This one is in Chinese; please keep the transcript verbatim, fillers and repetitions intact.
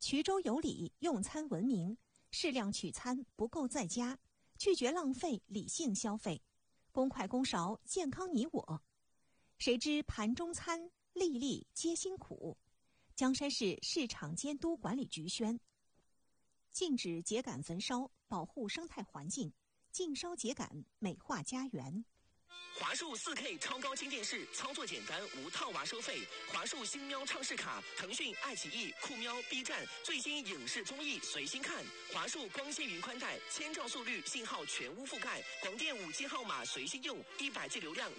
衢州有礼，用餐文明，适量取餐，不够在家，拒绝浪费，理性消费，公筷公勺，健康你我。谁知盘中餐，粒粒皆辛苦。江山市市场监督管理局宣：禁止秸秆焚烧，保护生态环境；禁烧秸秆，美化家园。 华数 四K 超高清电视，操作简单，无套娃收费。华数新喵畅视卡，腾讯、爱奇艺、酷喵、B 站最新影视综艺随心看。华数光纤云宽带，千兆速率，信号全屋覆盖，广电 五 G 号码随心用，一百 G 流量。